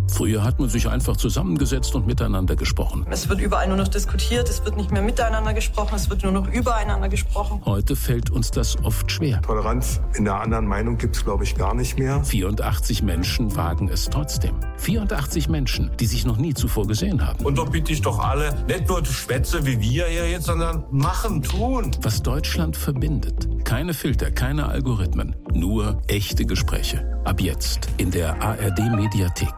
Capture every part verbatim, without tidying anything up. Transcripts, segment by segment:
Früher hat man sich einfach zusammengesetzt und miteinander gesprochen. Es wird überall nur noch diskutiert, es wird nicht mehr miteinander gesprochen, es wird nur noch übereinander gesprochen. Heute fällt uns das oft schwer. Toleranz in der anderen Meinung gibt es, glaube ich, gar nicht mehr. vierundachtzig Menschen wagen es trotzdem. vierundachtzig Menschen, die sich noch nie zuvor gesehen haben. Und da bitte ich doch alle, nicht nur Schwätze wie wir hier jetzt, sondern machen, tun. Was Deutschland verbindet. Keine Filter, keine Algorithmen. Nur echte Gespräche. Ab jetzt in der A R D-Mediathek.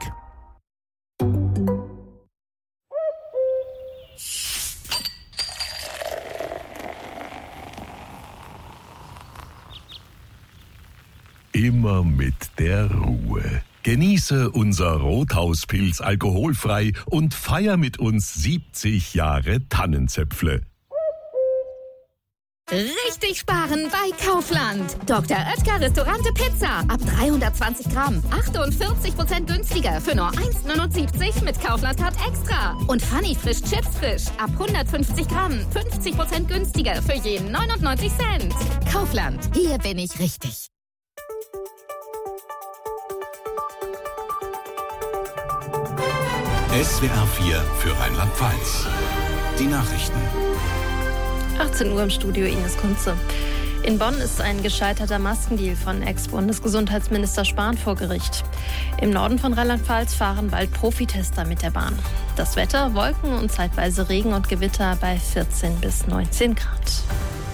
Immer mit der Ruhe. Genieße unser Rothauspilz alkoholfrei und feier mit uns siebzig Jahre Tannenzäpfle. Richtig sparen bei Kaufland. Doktor Oetker Restaurante Pizza. Ab dreihundertzwanzig Gramm. achtundvierzig Prozent günstiger für nur eins neunundsiebzig mit Kaufland-Card extra. Und Funny Frisch Chips Frisch. Ab hundertfünfzig Gramm. fünfzig Prozent günstiger für jeden neunundneunzig Cent. Kaufland. Hier bin ich richtig. S W R vier für Rheinland-Pfalz. Die Nachrichten. achtzehn Uhr im Studio, Ines Kunze. In Bonn ist ein gescheiterter Maskendeal von Ex-Bundesgesundheitsminister Spahn vor Gericht. Im Norden von Rheinland-Pfalz fahren bald Profitester mit der Bahn. Das Wetter, Wolken und zeitweise Regen und Gewitter bei vierzehn bis neunzehn Grad.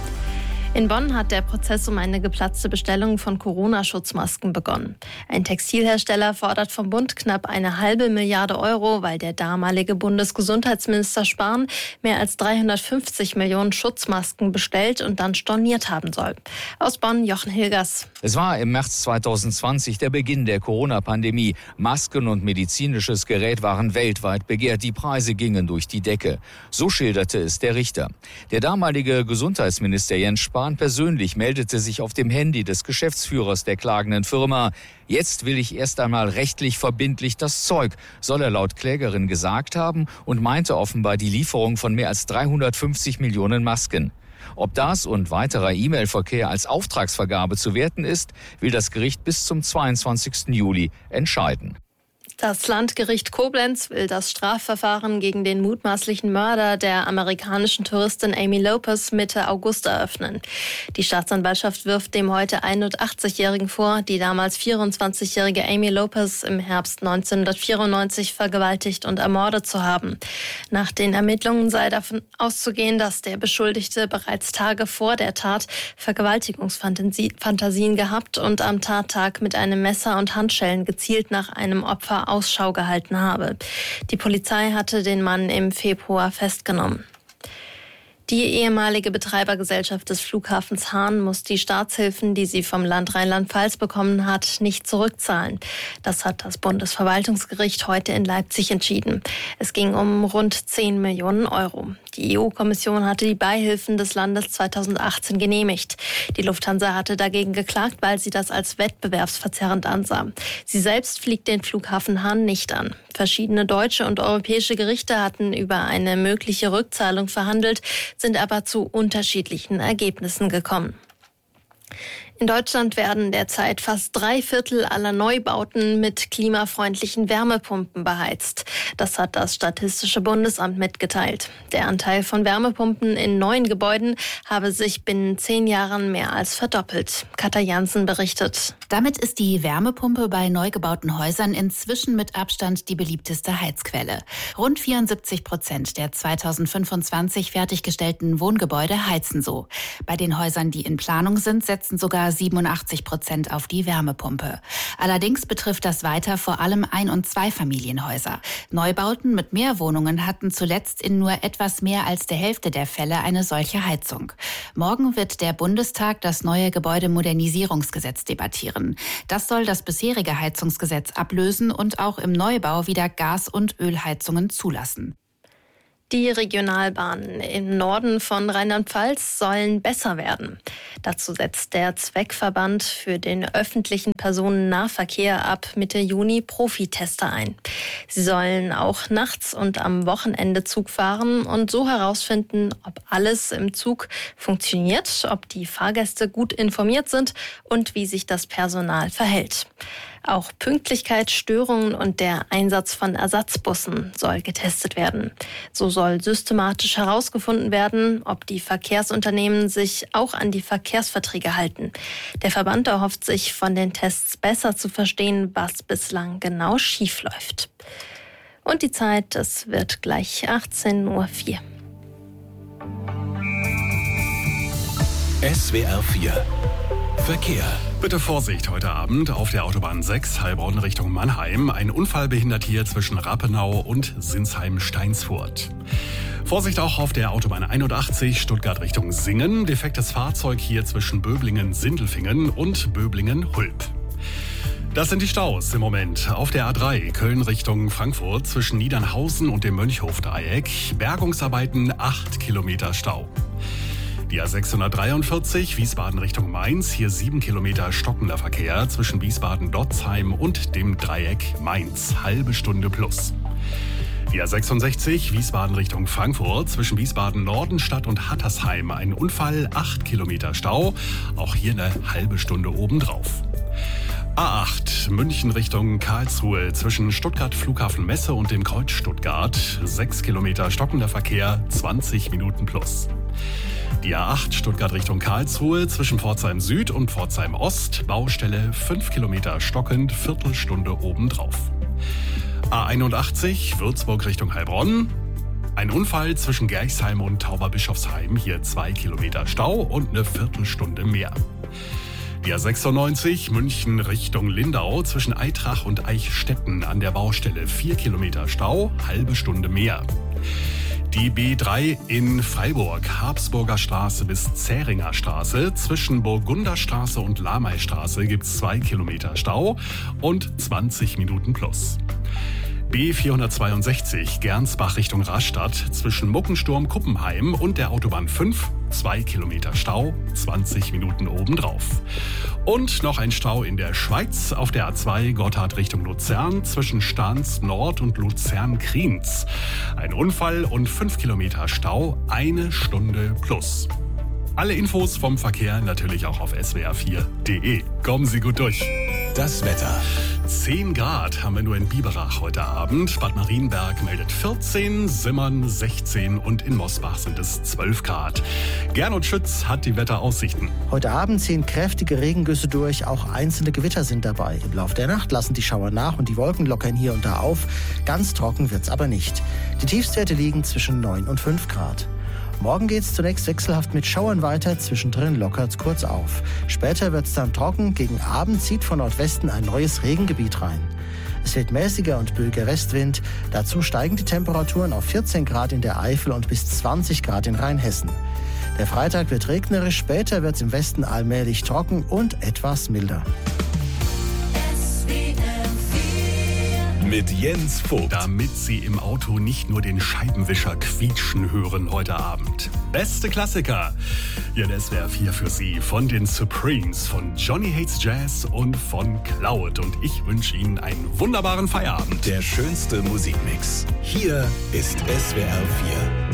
In Bonn hat der Prozess um eine geplatzte Bestellung von Corona-Schutzmasken begonnen. Ein Textilhersteller fordert vom Bund knapp eine halbe Milliarde Euro, weil der damalige Bundesgesundheitsminister Spahn mehr als dreihundertfünfzig Millionen Schutzmasken bestellt und dann storniert haben soll. Aus Bonn, Jochen Hilgers. Es war im März zweitausendzwanzig der Beginn der Corona-Pandemie. Masken und medizinisches Gerät waren weltweit begehrt. Die Preise gingen durch die Decke. So schilderte es der Richter. Der damalige Gesundheitsminister Jens Spahn persönlich meldete sich auf dem Handy des Geschäftsführers der klagenden Firma. Jetzt will ich erst einmal rechtlich verbindlich das Zeug, soll er laut Klägerin gesagt haben und meinte offenbar die Lieferung von mehr als dreihundertfünfzig Millionen Masken. Ob das und weiterer E-Mail-Verkehr als Auftragsvergabe zu werten ist, will das Gericht bis zum zweiundzwanzigsten Juli entscheiden. Das Landgericht Koblenz will das Strafverfahren gegen den mutmaßlichen Mörder der amerikanischen Touristin Amy Lopez Mitte August eröffnen. Die Staatsanwaltschaft wirft dem heute einundachtzigjährigen vor, die damals vierundzwanzigjährige Amy Lopez im Herbst neunzehnhundertvierundneunzig vergewaltigt und ermordet zu haben. Nach den Ermittlungen sei davon auszugehen, dass der Beschuldigte bereits Tage vor der Tat Vergewaltigungsfantasien gehabt und am Tattag mit einem Messer und Handschellen gezielt nach einem Opfer Ausschau gehalten habe. Die Polizei hatte den Mann im Februar festgenommen. Die ehemalige Betreibergesellschaft des Flughafens Hahn muss die Staatshilfen, die sie vom Land Rheinland-Pfalz bekommen hat, nicht zurückzahlen. Das hat das Bundesverwaltungsgericht heute in Leipzig entschieden. Es ging um rund zehn Millionen Euro. Die E U-Kommission hatte die Beihilfen des Landes zweitausendachtzehn genehmigt. Die Lufthansa hatte dagegen geklagt, weil sie das als wettbewerbsverzerrend ansah. Sie selbst fliegt den Flughafen Hahn nicht an. Verschiedene deutsche und europäische Gerichte hatten über eine mögliche Rückzahlung verhandelt, sind aber zu unterschiedlichen Ergebnissen gekommen. In Deutschland werden derzeit fast drei Viertel aller Neubauten mit klimafreundlichen Wärmepumpen beheizt. Das hat das Statistische Bundesamt mitgeteilt. Der Anteil von Wärmepumpen in neuen Gebäuden habe sich binnen zehn Jahren mehr als verdoppelt. Katja Jansen berichtet. Damit ist die Wärmepumpe bei neu gebauten Häusern inzwischen mit Abstand die beliebteste Heizquelle. Rund vierundsiebzig Prozent der zweitausendfünfundzwanzig fertiggestellten Wohngebäude heizen so. Bei den Häusern, die in Planung sind, setzen sogar siebenundachtzig Prozent auf die Wärmepumpe. Allerdings betrifft das weiter vor allem Ein- und Zweifamilienhäuser. Neubauten mit mehr Wohnungen hatten zuletzt in nur etwas mehr als der Hälfte der Fälle eine solche Heizung. Morgen wird der Bundestag das neue Gebäudemodernisierungsgesetz debattieren. Das soll das bisherige Heizungsgesetz ablösen und auch im Neubau wieder Gas- und Ölheizungen zulassen. Die Regionalbahnen im Norden von Rheinland-Pfalz sollen besser werden. Dazu setzt der Zweckverband für den öffentlichen Personennahverkehr ab Mitte Juni Profitester ein. Sie sollen auch nachts und am Wochenende Zug fahren und so herausfinden, ob alles im Zug funktioniert, ob die Fahrgäste gut informiert sind und wie sich das Personal verhält. Auch Pünktlichkeitsstörungen und der Einsatz von Ersatzbussen soll getestet werden. So soll systematisch herausgefunden werden, ob die Verkehrsunternehmen sich auch an die Verkehrsverträge halten. Der Verband erhofft sich, von den Tests besser zu verstehen, was bislang genau schief läuft. Und die Zeit, es wird gleich achtzehn Uhr vier. S W R vier Verkehr. Bitte Vorsicht heute Abend auf der Autobahn sechs, Heilbronn Richtung Mannheim. Ein Unfall behindert hier zwischen Rappenau und Sinsheim-Steinsfurt. Vorsicht auch auf der Autobahn einundachtzig, Stuttgart Richtung Singen. Defektes Fahrzeug hier zwischen Böblingen-Sindelfingen und Böblingen-Hulp. Das sind die Staus im Moment. Auf der A drei, Köln Richtung Frankfurt, zwischen Niedernhausen und dem Mönchhof-Dreieck. Bergungsarbeiten, acht Kilometer Stau. Die A sechshundertdreiundvierzig, Wiesbaden Richtung Mainz, hier sieben Kilometer stockender Verkehr zwischen Wiesbaden-Dotzheim und dem Dreieck Mainz, halbe Stunde plus. Die A sechsundsechzig, Wiesbaden Richtung Frankfurt, zwischen Wiesbaden-Nordenstadt und Hattersheim, ein Unfall, acht Kilometer Stau, auch hier eine halbe Stunde obendrauf. A acht, München Richtung Karlsruhe, zwischen Stuttgart Flughafen Messe und dem Kreuz Stuttgart, sechs Kilometer stockender Verkehr, zwanzig Minuten plus. Die A acht Stuttgart Richtung Karlsruhe, zwischen Pforzheim Süd und Pforzheim Ost, Baustelle fünf Kilometer stockend, Viertelstunde obendrauf. A einundachtzig, Würzburg Richtung Heilbronn. Ein Unfall zwischen Gerchsheim und Tauberbischofsheim, hier zwei Kilometer Stau und eine Viertelstunde mehr. Die A sechsundneunzig, München Richtung Lindau, zwischen Eitrach und Eichstätten an der Baustelle vier Kilometer Stau, halbe Stunde mehr. Die B drei in Freiburg, Habsburger Straße bis Zähringer Straße, zwischen Burgunderstraße und Lameistraße gibt's zwei Kilometer Stau und zwanzig Minuten plus. B vierhundertzweiundsechzig, Gernsbach Richtung Rastatt, zwischen Muckensturm-Kuppenheim und der Autobahn fünf, zwei Kilometer Stau, zwanzig Minuten obendrauf. Und noch ein Stau in der Schweiz auf der A zwei Gotthard Richtung Luzern, zwischen Stans Nord und Luzern-Kriens. Ein Unfall und fünf Kilometer Stau, eine Stunde plus. Alle Infos vom Verkehr natürlich auch auf S W R vier Punkt de. Kommen Sie gut durch. Das Wetter. zehn Grad haben wir nur in Biberach heute Abend. Bad Marienberg meldet vierzehn, Simmern sechzehn und in Mosbach sind es zwölf Grad. Gernot Schütz hat die Wetteraussichten. Heute Abend ziehen kräftige Regengüsse durch, auch einzelne Gewitter sind dabei. Im Laufe der Nacht lassen die Schauer nach und die Wolken lockern hier und da auf. Ganz trocken wird's aber nicht. Die Tiefstwerte liegen zwischen neun und fünf Grad. Morgen geht's zunächst wechselhaft mit Schauern weiter, zwischendrin lockert's kurz auf. Später wird's dann trocken, gegen Abend zieht von Nordwesten ein neues Regengebiet rein. Es wird mäßiger und böiger Westwind, dazu steigen die Temperaturen auf vierzehn Grad in der Eifel und bis zwanzig Grad in Rheinhessen. Der Freitag wird regnerisch, später wird's im Westen allmählich trocken und etwas milder. Mit Jens Vogt. Damit Sie im Auto nicht nur den Scheibenwischer quietschen hören heute Abend. Beste Klassiker. Hier in S W R vier für Sie von den Supremes, von Johnny Hates Jazz und von Cloud. Und ich wünsche Ihnen einen wunderbaren Feierabend. Der schönste Musikmix. Hier ist S W R vier.